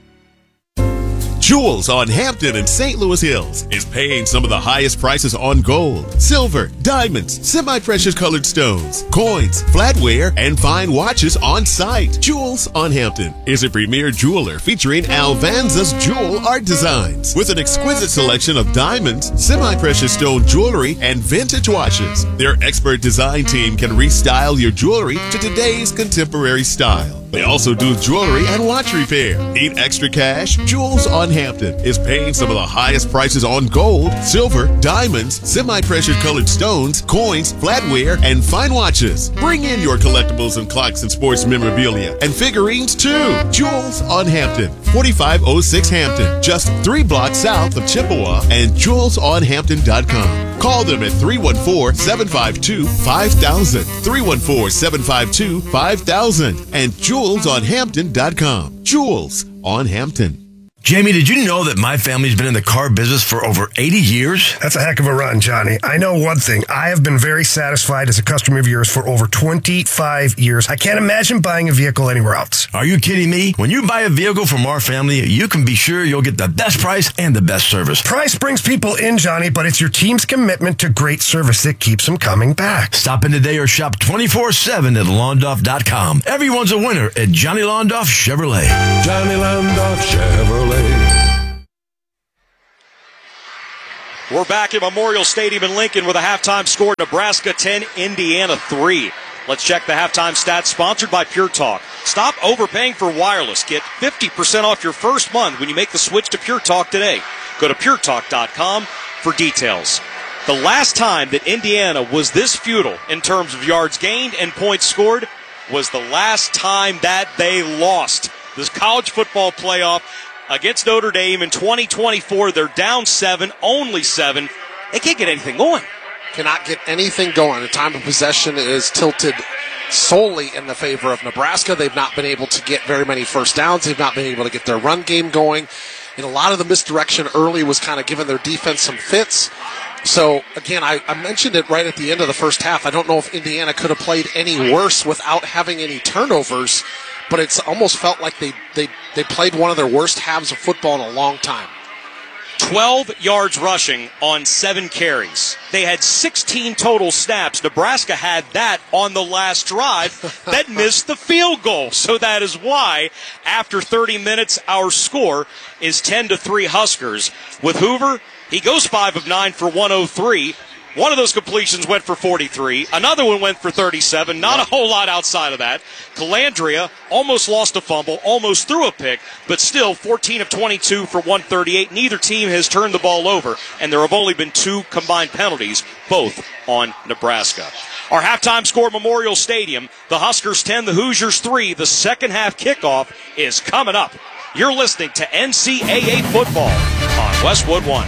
Jewels on Hampton and Saint Louis Hills is paying some of the highest prices on gold, silver, diamonds, semi-precious colored stones, coins, flatware, and fine watches on site. Jewels on Hampton is a premier jeweler featuring Alvanza's jewel art designs with an exquisite selection of diamonds, semi-precious stone jewelry, and vintage watches. Their expert design team can restyle your jewelry to today's contemporary style. They also do jewelry and watch repair. Need extra cash? Jewels on Hampton is paying some of the highest prices on gold, silver, diamonds, semi-precious colored stones, coins, flatware, and fine watches. Bring in your collectibles and clocks and sports memorabilia and figurines too. Jewels on Hampton, forty-five oh six Hampton, just three blocks south of Chippewa, and jewels on hampton dot com. Call them at three one four, seven five two, five thousand, three one four, seven five two, five thousand, and jewels on hampton dot com. Jewels on Hampton. Jamie, did you know that my family's been in the car business for over eighty years? That's a heck of a run, Johnny. I know one thing. I have been very satisfied as a customer of yours for over twenty-five years. I can't imagine buying a vehicle anywhere else. Are you kidding me? When you buy a vehicle from our family, you can be sure you'll get the best price and the best service. Price brings people in, Johnny, but it's your team's commitment to great service that keeps them coming back. Stop in today or shop twenty-four seven at Londoff dot com. Everyone's a winner at Johnny Londoff Chevrolet. Johnny Londoff Chevrolet. We're back at Memorial Stadium in Lincoln with a halftime score: Nebraska ten, Indiana three. Let's check the halftime stats, sponsored by Pure Talk. Stop overpaying for wireless. Get fifty percent off your first month when you make the switch to Pure Talk today. Go to pure talk dot com for details. The last time that Indiana was this futile in terms of yards gained and points scored was the last time that they lost this college football playoff against Notre Dame in twenty twenty-four. They're down seven, only seven. They can't get anything going. Cannot get anything going. The time of possession is tilted solely in the favor of Nebraska. They've not been able to get very many first downs. They've not been able to get their run game going. And a lot of the misdirection early was kind of giving their defense some fits. So, again, I, I mentioned it right at the end of the first half. I don't know if Indiana could have played any worse without having any turnovers, but it's almost felt like they, they, they played one of their worst halves of football in a long time. twelve yards rushing on seven carries. They had sixteen total snaps. Nebraska had that on the last drive that missed the field goal. So that is why, after thirty minutes, our score is ten to three Huskers. With Hoover, he goes five of nine for one oh three. One of those completions went for forty-three. Another one went for thirty-seven. Not a whole lot outside of that. Calandria almost lost a fumble, almost threw a pick, but still fourteen of twenty-two for one thirty-eight. Neither team has turned the ball over, and there have only been two combined penalties, both on Nebraska. Our halftime score, Memorial Stadium, the Huskers ten, the Hoosiers three. The second half kickoff is coming up. You're listening to N C double A football on Westwood One.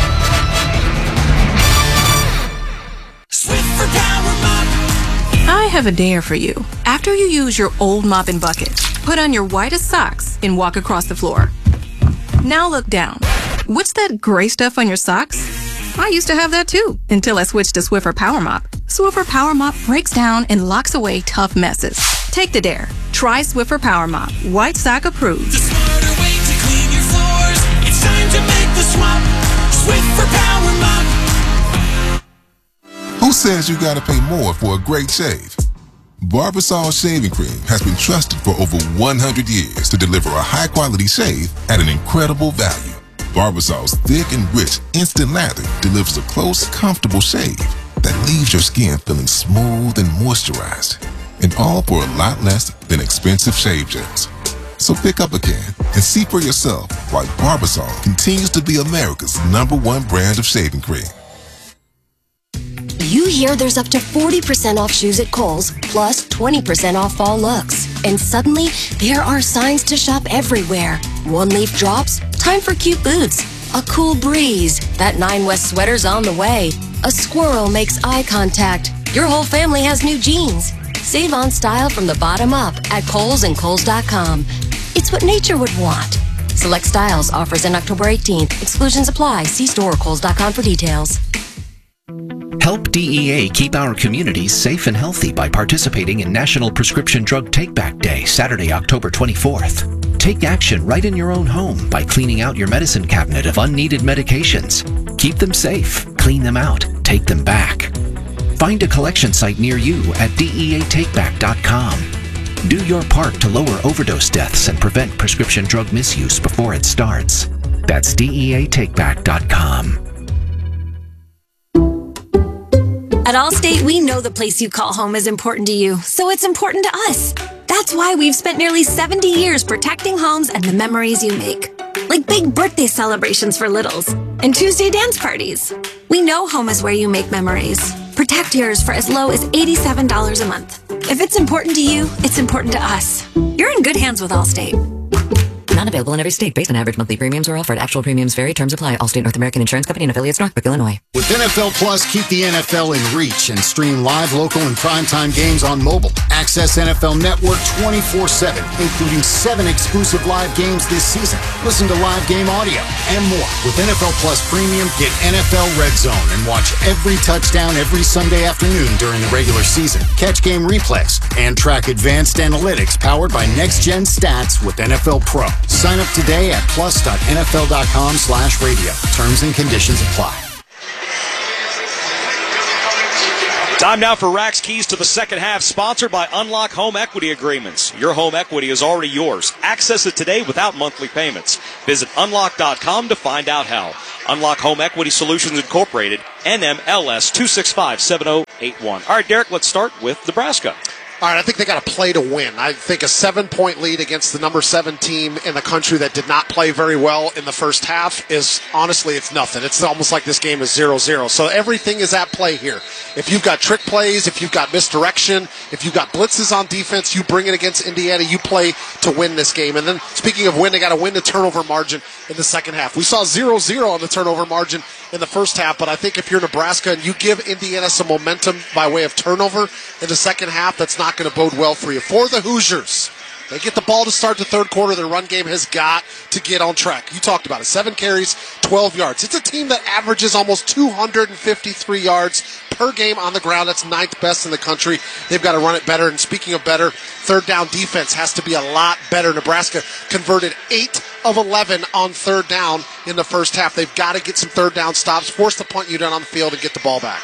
Swiffer Power Mop. I have a dare for you. After you use your old mop and bucket, put on your whitest socks and walk across the floor. Now look down. What's that gray stuff on your socks? I used to have that too, until I switched to Swiffer Power Mop. Swiffer Power Mop breaks down and locks away tough messes. Take the dare. Try Swiffer Power Mop. White sock approved. The smarter way to clean your floors. It's time to make the swap. Swiffer Power Mop. Who says you gotta pay more for a great shave? Barbasol Shaving Cream has been trusted for over one hundred years to deliver a high-quality shave at an incredible value. Barbasol's thick and rich instant lather delivers a close, comfortable shave that leaves your skin feeling smooth and moisturized, and all for a lot less than expensive shave gels. So pick up a can and see for yourself why Barbasol continues to be America's number one brand of shaving cream. You hear there's up to forty percent off shoes at Kohl's, plus twenty percent off fall looks. And suddenly, there are signs to shop everywhere. One-leaf drops, time for cute boots. A cool breeze, that Nine West sweater's on the way. A squirrel makes eye contact. Your whole family has new jeans. Save on style from the bottom up at Kohl's and Kohl's dot com. It's what nature would want. Select styles, offers in October eighteenth. Exclusions apply. See store or Kohl's dot com for details. Help D E A keep our communities safe and healthy by participating in National Prescription Drug Take-Back Day, Saturday, October twenty-fourth. Take action right in your own home by cleaning out your medicine cabinet of unneeded medications. Keep them safe, clean them out, take them back. Find a collection site near you at D E A take back dot com. Do your part to lower overdose deaths and prevent prescription drug misuse before it starts. That's D E A take back dot com. At Allstate, we know the place you call home is important to you, so it's important to us. That's why we've spent nearly seventy years protecting homes and the memories you make. Like big birthday celebrations for littles and Tuesday dance parties. We know home is where you make memories. Protect yours for as low as eighty-seven dollars a month. If it's important to you, it's important to us. You're in good hands with Allstate. Not available in every state. Based on average monthly premiums are offered. Actual premiums vary. Terms apply. Allstate North American Insurance Company and affiliates, Northbrook, Illinois. With N F L Plus, keep the N F L in reach and stream live, local, and primetime games on mobile. Access Access N F L Network twenty-four seven, including seven exclusive live games this season. Listen to live game audio and more. With N F L Plus Premium, get N F L Red Zone and watch every touchdown every Sunday afternoon during the regular season. Catch game replays and track advanced analytics powered by next-gen stats with N F L Pro. Sign up today at plus.nfl.com slash radio. Terms and conditions apply. Time now for Rack's Keys to the Second Half, sponsored by Unlock Home Equity Agreements. Your home equity is already yours. Access it today without monthly payments. Visit unlock dot com to find out how. Unlock Home Equity Solutions Incorporated, N M L S two six five seven zero eight one. All right, Derek, let's start with Nebraska. All right, I think they got to play to win. I think a seven-point lead against the number seven team in the country that did not play very well in the first half is, honestly, it's nothing. It's almost like this game is zero zero. So everything is at play here. If you've got trick plays, if you've got misdirection, if you've got blitzes on defense, you bring it against Indiana, you play to win this game. And then, speaking of win, they got to win the turnover margin in the second half. We saw zero zero on the turnover margin in the first half, but I think if you're Nebraska and you give Indiana some momentum by way of turnover in the second half, that's not going to bode well for you. For the Hoosiers, they get the ball to start the third quarter. Their run game has got to get on track. You talked about it. Seven carries, twelve yards. It's a team that averages almost two hundred fifty-three yards per game on the ground. That's ninth best in the country. They've got to run it better. And speaking of better, third down defense has to be a lot better. Nebraska converted eight of eleven on third down in the first half. They've got to get some third down stops, force the punt unit on the field, and get the ball back.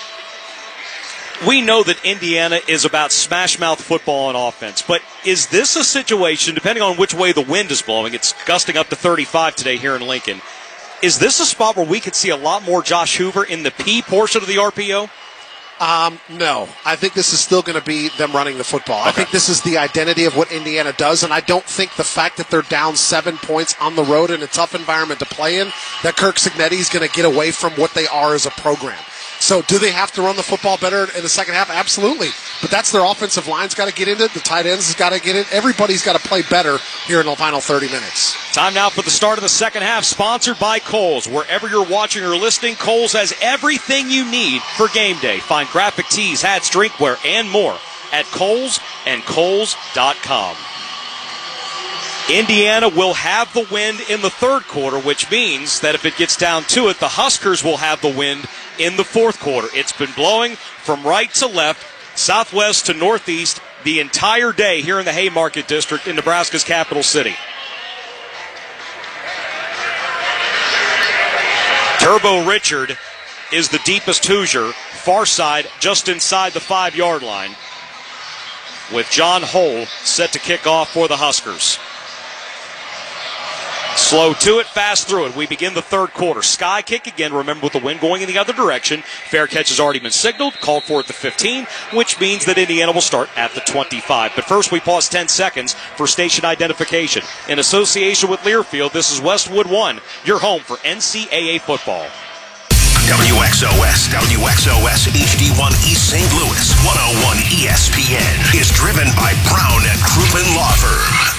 We know that Indiana is about smash-mouth football on offense, but is this a situation, depending on which way the wind is blowing, it's gusting up to thirty-five today here in Lincoln, is this a spot where we could see a lot more Josh Hoover in the P portion of the R P O? Um, no. I think this is still going to be them running the football. Okay. I think this is the identity of what Indiana does, and I don't think the fact that they're down seven points on the road in a tough environment to play in, that Kirk Cignetti is going to get away from what they are as a program. So do they have to run the football better in the second half? Absolutely. But that's their offensive line's got to get into it. The tight ends has got to get in. Everybody's got to play better here in the final thirty minutes. Time now for the start of the second half, sponsored by Kohl's. Wherever you're watching or listening, Kohl's has everything you need for game day. Find graphic tees, hats, drinkware, and more at Kohl's and Kohl's dot com. Indiana will have the wind in the third quarter, which means that if it gets down to it, the Huskers will have the wind in the fourth quarter. It's been blowing from right to left, southwest to northeast the entire day here in the Haymarket District in Nebraska's capital city. Turbo Richard is the deepest Hoosier, far side, just inside the five-yard line, with John Hull set to kick off for the Huskers. Slow to it, fast through it. We begin the third quarter. Sky kick again, remember, with the wind going in the other direction. Fair catch has already been signaled, called for at the fifteen, which means that Indiana will start at the twenty-five. But first we pause ten seconds for station identification. In association with Learfield, this is Westwood One, your home for N C double A football. W X O S, W X O S H D one East Saint Louis, one oh one E S P N is driven by Brown and Crouppen Law Firm.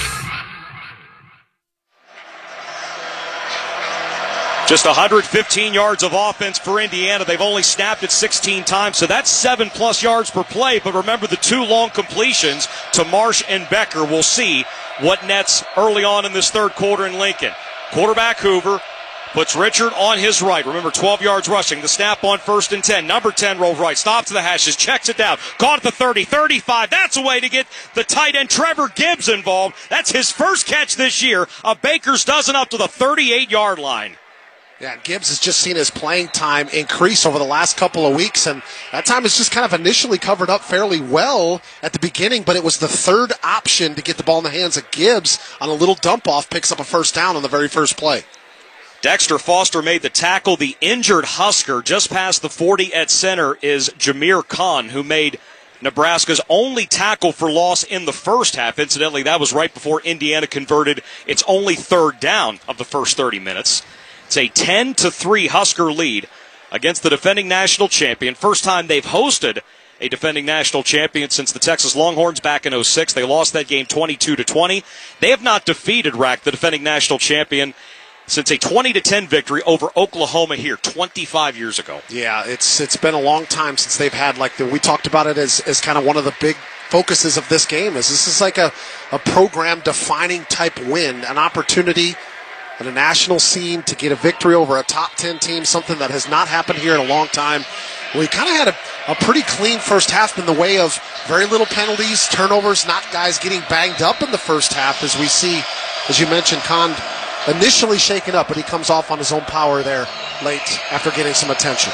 Just one hundred fifteen yards of offense for Indiana. They've only snapped it sixteen times, so that's seven plus yards per play. But remember the two long completions to Marsh and Becker. We'll see what nets early on in this third quarter in Lincoln. Quarterback Hoover puts Richard on his right. Remember, twelve yards rushing. The snap on first and ten. Number ten rolls right. Stops to the hashes. Checks it down. Caught at the thirty. thirty-five. That's a way to get the tight end Trevor Gibbs involved. That's his first catch this year. A Baker's dozen up to the thirty-eight-yard line. Yeah, Gibbs has just seen his playing time increase over the last couple of weeks, and that time is just kind of initially covered up fairly well at the beginning, but it was the third option to get the ball in the hands of Gibbs on a little dump-off, picks up a first down on the very first play. Dexter Foster made the tackle. The injured Husker just past the forty at center is Jameer Khan, who made Nebraska's only tackle for loss in the first half. Incidentally, that was right before Indiana converted its only third down of the first thirty minutes. It's a ten to three Husker lead against the defending national champion. First time they've hosted a defending national champion since the Texas Longhorns back in oh six. They lost that game twenty-two to twenty. They have not defeated Rack, the defending national champion, since a twenty to ten victory over Oklahoma here twenty-five years ago. Yeah, it's it's been a long time since they've had, like, the, we talked about it as, as kind of one of the big focuses of this game is. This is like a, a program-defining type win, an opportunity on a national scene to get a victory over a top ten team, something that has not happened here in a long time. We kind of had a, a pretty clean first half in the way of very little penalties, turnovers, not guys getting banged up in the first half, as we see, as you mentioned, Kahn initially shaken up, but he comes off on his own power there late after getting some attention.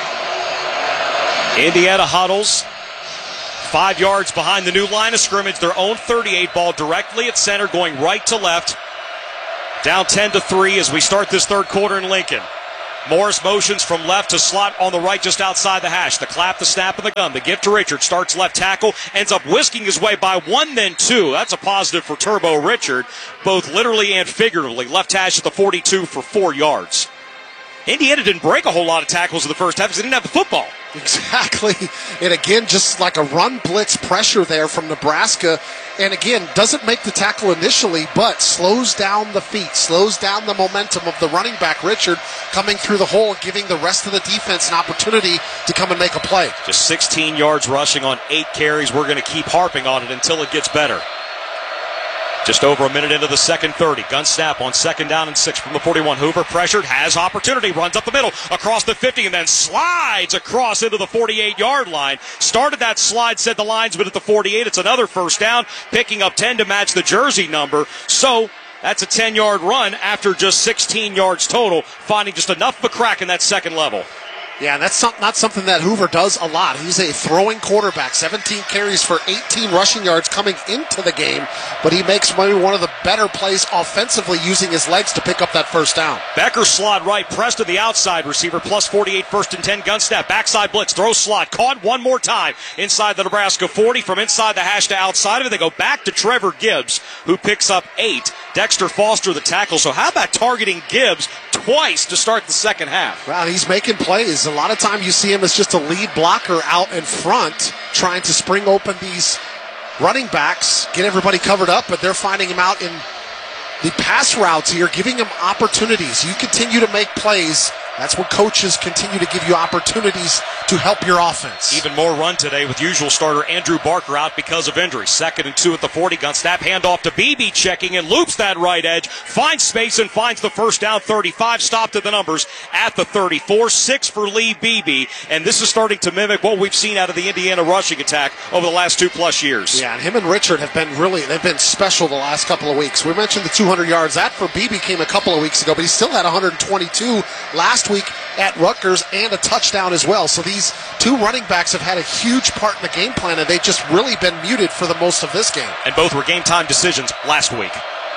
Indiana huddles five yards behind the new line of scrimmage, their own thirty-eight, ball directly at center, going right to left. Down ten to three as we start this third quarter in Lincoln. Morris motions from left to slot on the right just outside the hash. The clap, the snap, and the gun. The gift to Richard. Starts left tackle. Ends up whisking his way by one, then two. That's a positive for Turbo Richard, both literally and figuratively. Left hash at the forty-two for four yards. Indiana didn't break a whole lot of tackles in the first half because they didn't have the football. Exactly. And again, just like a run blitz pressure there from Nebraska. And again, doesn't make the tackle initially, but slows down the feet, slows down the momentum of the running back, Richard, coming through the hole, giving the rest of the defense an opportunity to come and make a play. Just sixteen yards rushing on eight carries. We're going to keep harping on it until it gets better. Just over a minute into the second thirty. Gun snap on second down and six from the forty-one. Hoover pressured, has opportunity, runs up the middle, across the fifty, and then slides across into the forty-eight-yard line. Started that slide, said the linesman at the forty-eight. It's another first down, picking up ten to match the jersey number. So that's a ten-yard run after just sixteen yards total, finding just enough of a crack in that second level. Yeah, that's not, not something that Hoover does a lot. He's a throwing quarterback, seventeen carries for eighteen rushing yards coming into the game, but he makes maybe one of the better plays offensively using his legs to pick up that first down. Becker slot right, pressed to the outside receiver, plus forty-eight, first and ten, gun snap, backside blitz, throw slot, caught one more time inside the Nebraska forty, from inside the hash to outside of it. They go back to Trevor Gibbs, who picks up eight. Dexter Foster the tackle. So how about targeting Gibbs twice to start the second half? Wow, he's making plays. A lot of time you see him as just a lead blocker out in front, trying to spring open these running backs, get everybody covered up, but they're finding him out in the pass routes here, giving him opportunities. You continue to make plays. That's when coaches continue to give you opportunities to help your offense. Even more run today with usual starter Andrew Barker out because of injury. Second and two at the forty. Gun snap, handoff to Beebe, checking and loops that right edge. Finds space and finds the first down. thirty-five. Stopped at the numbers at the thirty-four. Six for Lee Beebe. And this is starting to mimic what we've seen out of the Indiana rushing attack over the last two plus years. Yeah, and him and Richard have been really, they've been special the last couple of weeks. We mentioned the two hundred yards. That for Beebe came a couple of weeks ago, but he still had one hundred twenty-two last week at Rutgers and a touchdown as well. So these two running backs have had a huge part in the game plan, and they've just really been muted for the most of this game. And both were game time decisions last week.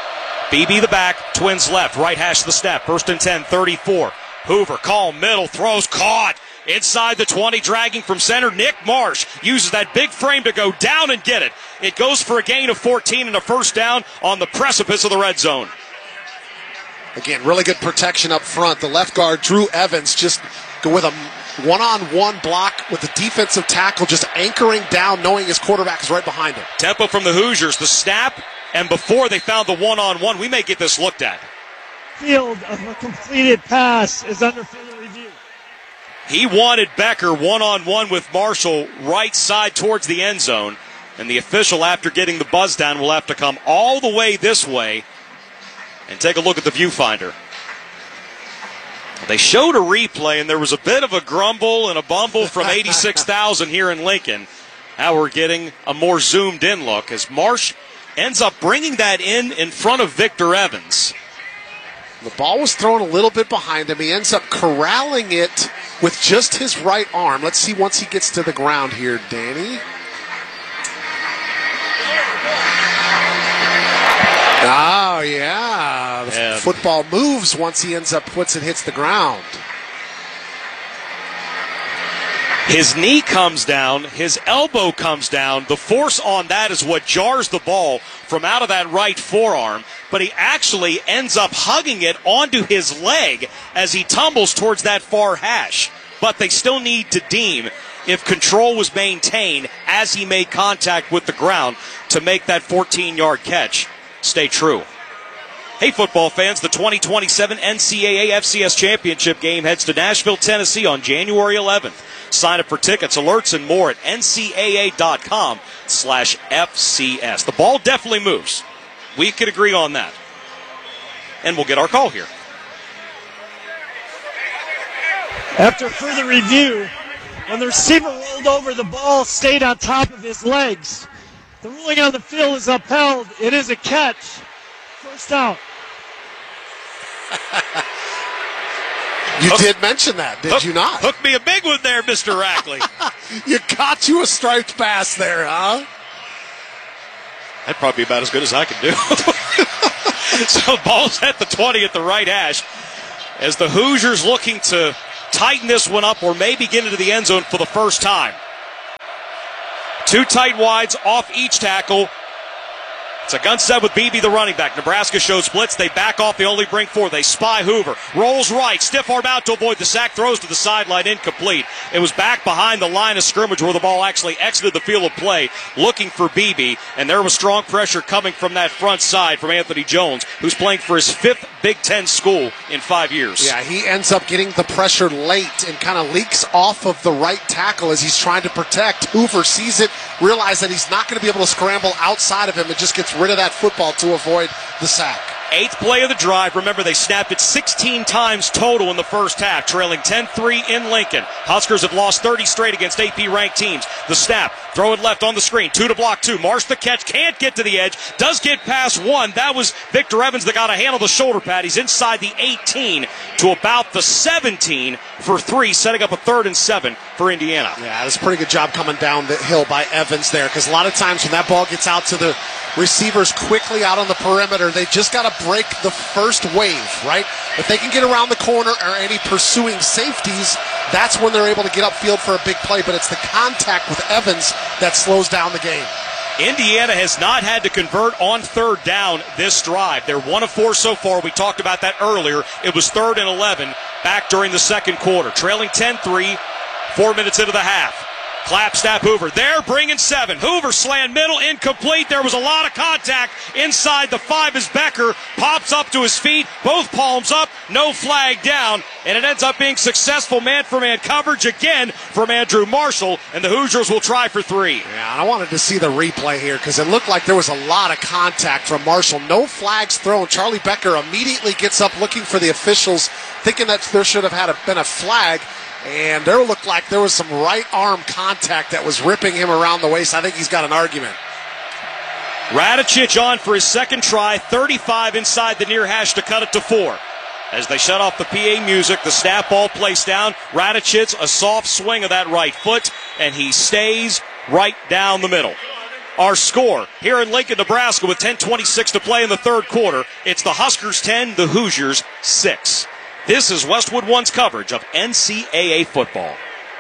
Beebe the back, Twins left, right hash the snap, first and ten, thirty-four. Hoover, calm, middle, throws, caught. Inside the twenty, dragging from center, Nick Marsh uses that big frame to go down and get it. It goes for a gain of fourteen and a first down on the precipice of the red zone. Again, really good protection up front. The left guard, Drew Evans, just go with a one-on-one block with the defensive tackle just anchoring down, knowing his quarterback is right behind him. Tempo from the Hoosiers, the snap, and before they found the one-on-one, we may get this looked at. Field of a completed pass is under further review. He wanted Becker one-on-one with Marshall right side towards the end zone, and the official, after getting the buzz down, will have to come all the way this way and take a look at the viewfinder. They showed a replay, and there was a bit of a grumble and a bumble from eighty-six thousand here in Lincoln. Now we're getting a more zoomed-in look as Marsh ends up bringing that in in front of Victor Evans. The ball was thrown a little bit behind him. He ends up corralling it with just his right arm. Let's see once he gets to the ground here, Danny. Oh, yeah. The yeah. football moves once he ends up, puts it, hits the ground. His knee comes down, his elbow comes down. The force on that is what jars the ball from out of that right forearm, but he actually ends up hugging it onto his leg as he tumbles towards that far hash. But they still need to deem if control was maintained as he made contact with the ground to make that fourteen-yard catch stay true. Hey, football fans, the twenty twenty-seven N C double A F C S Championship game heads to Nashville, Tennessee on January eleventh. Sign up for tickets, alerts, and more at ncaa.com slash FCS. The ball definitely moves. We could agree on that. And we'll get our call here. After further review, when the receiver rolled over, the ball stayed on top of his legs. The ruling on the field is upheld. It is a catch. First down. You Hook, did mention that, did hook, you not? Hook me a big one there, Mister Rackley. You got you a striped pass there, huh? That'd probably be about as good as I could do. So ball's at the twenty at the right hash as the Hoosiers looking to tighten this one up or maybe get into the end zone for the first time. Two tight wides off each tackle. It's a gun set with Beebe, the running back. Nebraska shows blitz. They back off. They only bring four. They spy Hoover. Rolls right. Stiff arm out to avoid the sack. Throws to the sideline. Incomplete. It was back behind the line of scrimmage where the ball actually exited the field of play looking for Beebe. And there was strong pressure coming from that front side from Anthony Jones, who's playing for his fifth Big Ten school in five years. Yeah, he ends up getting the pressure late and kind of leaks off of the right tackle as he's trying to protect. Hoover sees it, realizes that he's not going to be able to scramble outside of him, and just gets rid of that football to avoid the sack. Eighth play of the drive. Remember, they snapped it sixteen times total in the first half, trailing ten three in Lincoln. Huskers have lost thirty straight against A P-ranked teams. The snap, throw it left on the screen. Two to block two. Marsh the catch, can't get to the edge. Does get past one. That was Victor Evans that got a hand on the shoulder pad. He's inside the eighteen to about the seventeen for three, setting up a third and seven for Indiana. Yeah, that's a pretty good job coming down the hill by Evans there, because a lot of times when that ball gets out to the receivers quickly out on the perimeter, they just got to break the first wave, right? If they can get around the corner or any pursuing safeties, that's when they're able to get upfield for a big play, but it's the contact with Evans that slows down the game. Indiana has not had to convert on third down this drive. They're one of four so far. We talked about that earlier. It was third and eleven back during the second quarter. Trailing ten three, four minutes into the half. Clap, snap, Hoover. There, bringing seven. Hoover slant middle, incomplete. There was a lot of contact inside the five as Becker pops up to his feet. Both palms up, no flag down, and it ends up being successful man-for-man coverage again from Andrew Marshall, and the Hoosiers will try for three. Yeah, I wanted to see the replay here because it looked like there was a lot of contact from Marshall. No flags thrown. Charlie Becker immediately gets up looking for the officials, thinking that there should have had a, been a flag. And there looked like there was some right arm contact that was ripping him around the waist. I think he's got an argument. Radicic on for his second try, thirty-five inside the near hash to cut it to four. As they shut off the P A music, the snap ball placed down. Radicic, a soft swing of that right foot, and he stays right down the middle. Our score here in Lincoln, Nebraska with ten twenty-six to play in the third quarter. It's the Huskers ten, the Hoosiers six. This is Westwood One's coverage of N C double A football.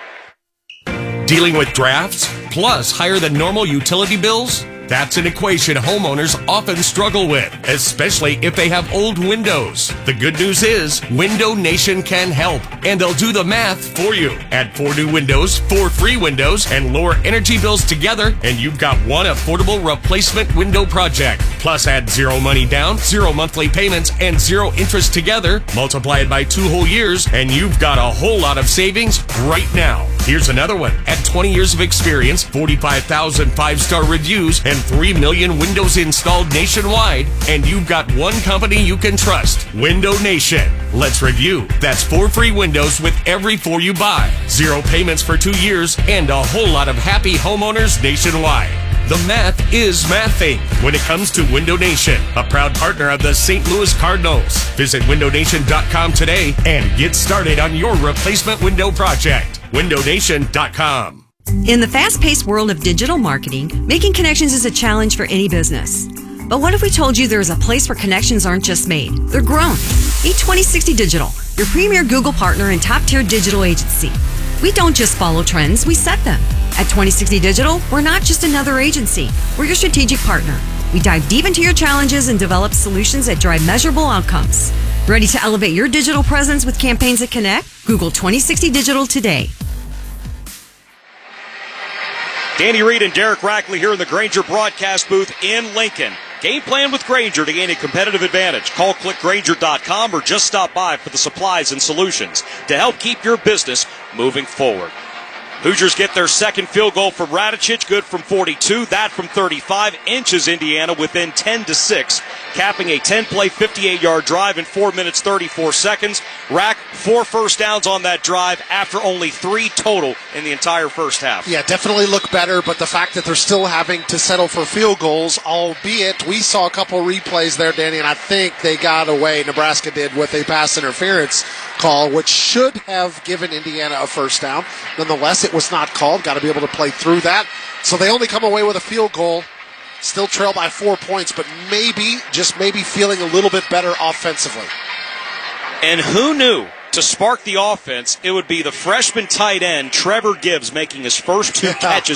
Dealing with drafts plus higher than normal utility bills? That's an equation homeowners often struggle with, especially if they have old windows. The good news is Window Nation can help, and they'll do the math for you. Add four new windows, four free windows, and lower energy bills together, and you've got one affordable replacement window project. Plus add zero money down, zero monthly payments, and zero interest together. Multiply it by two whole years, and you've got a whole lot of savings right now. Here's another one. At twenty years of experience, forty-five thousand five-star reviews, and three million windows installed nationwide, and you've got one company you can trust, Window Nation. Let's review. That's four free windows with every four you buy, zero payments for two years, and a whole lot of happy homeowners nationwide. The math is mathing when it comes to Window Nation, a proud partner of the Saint Louis Cardinals. Visit window nation dot com today and get started on your replacement window project. window nation dot com. In the fast-paced world of digital marketing, making connections is a challenge for any business. But what if we told you there is a place where connections aren't just made, they're grown? Meet twenty sixty Digital, your premier Google partner and top-tier digital agency. We don't just follow trends, we set them. At twenty sixty Digital, we're not just another agency, we're your strategic partner. We dive deep into your challenges and develop solutions that drive measurable outcomes. Ready to elevate your digital presence with campaigns that connect? Google twenty sixty Digital today. Danny Reed and Derek Rackley here in the Grainger broadcast booth in Lincoln. Game plan with Grainger to gain a competitive advantage. Call click grainger dot com or just stop by for the supplies and solutions to help keep your business moving forward. Hoosiers get their second field goal from Radicic, good from forty-two. That from thirty-five inches Indiana within ten to six, capping a ten-play, fifty-eight-yard drive in four minutes, thirty-four seconds. Rack four first downs on that drive after only three total in the entire first half. Yeah, definitely look better, but the fact that they're still having to settle for field goals, albeit we saw a couple replays there, Danny, and I think they got away, Nebraska did, with a pass interference call, which should have given Indiana a first down. Nonetheless, it was not called. Got to be able to play through that. So they only come away with a field goal, still trail by four points, but maybe, just maybe feeling a little bit better offensively. And who knew to spark the offense, it would be the freshman tight end, Trevor Gibbs, making his first two Yeah. catches